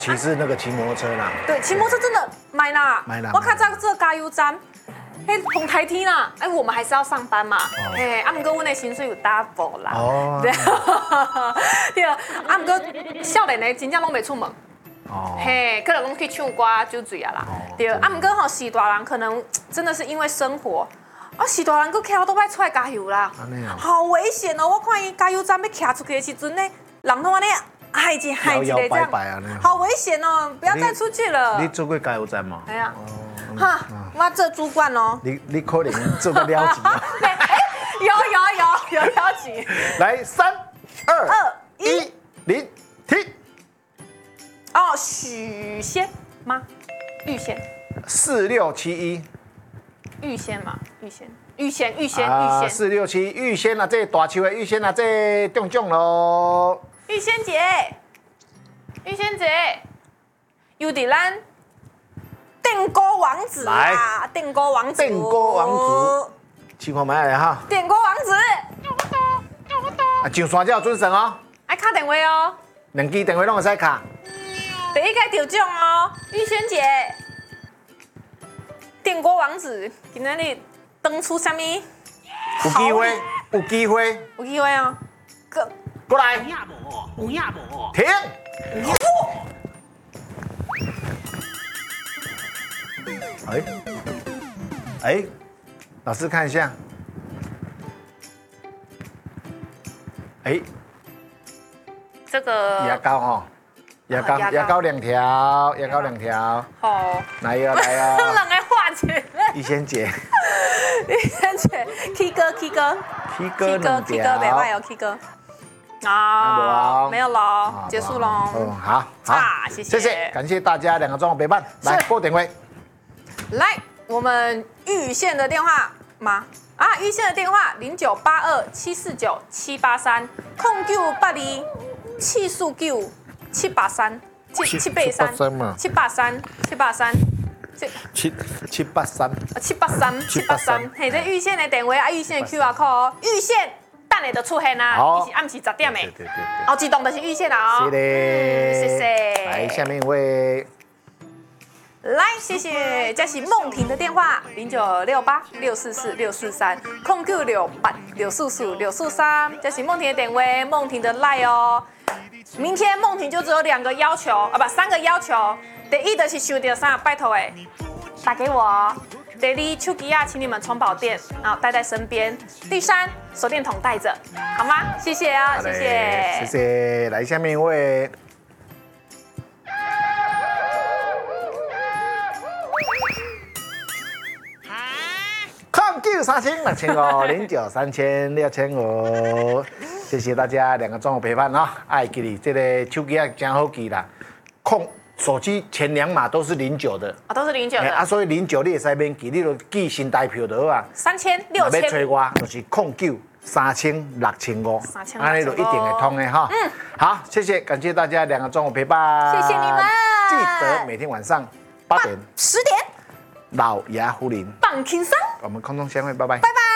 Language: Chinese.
骑是那个骑摩托车啦。 对，骑摩托车真的买啦， 买啦我看在这加油站，红台梯啦，我们还是要上班嘛，不过我的薪水有 double 啦，对，不过少年的真正拢袂出门。可能拢去唱歌、酒醉啊啦，对。不过吼，时大人可能真的是因为生活，时大人佫徛都歹出来加油啦，好危险哦！我看伊加油站要徛出去的时阵呢，人拢安尼害一个这样，好危险哦！不要再出去了。 你做过加油站吗？ 哎呀，哈，我做主管哦。 你可能做得了解啊。 有了解。 来，3、2、1，停。 许仙吗？玉仙。 4671。 玉仙嘛，玉仙。 4671玉仙啊，这大树的玉仙啊，这中奖咯。 玉仙姐，有伫咱电锅王子啊，电锅王子， 试看卖来哈。 电锅王子， 上山才有准绳哦。 爱敲电话哦。 2支电话拢会使敲。 第一个得奖哦，玉仙姐，电锅王子，今仔日登出什么？ 有机会哦。 过来。停。老师看一下。 这个牙膏哦。牙膏2条， 好， 来哟， 两个画起来。 玉仙姐 ，K 哥袂歹哦 ，K 哥。没有了，结束喽。 好，谢谢，感谢大家2个钟的陪伴，来拨电话。 来，我们玉县的电话吗？玉县的电话0982749783，控982749783嘛783，嘿，这玉县的电话玉县的 QR code 哦，玉县等下就出现啦，伊是暗时10点的，后一栋就是玉县啦哦，谢谢。 来，下面一位。 来，谢谢，这是梦婷的电话0968644643，0968644643，这是梦婷的电话，梦婷的 LINE 哦。明天梦婷就只有2个要求，3个要求。第一就是收到啥，拜托打给我哦。第二，手机请你们充饱电，然后带在身边。第3，手电筒带着，好吗？谢谢啊，谢谢。 来，下面一位。0930600509300065，谢谢大家2个钟的陪伴啊！爱记你这个手机真好记啦，手机前2码都是09的， 都是09的所以09你会使免记，你就记新台票就好啊。 3000、6000。 要找我就是09306005，安尼就一定会通的哈。好，谢谢，感谢大家2个钟的陪伴， 谢谢你们。 记得每天晚上8点、 10点， 老牙胡林棒轻松， 我们空中相会，拜拜， 拜拜。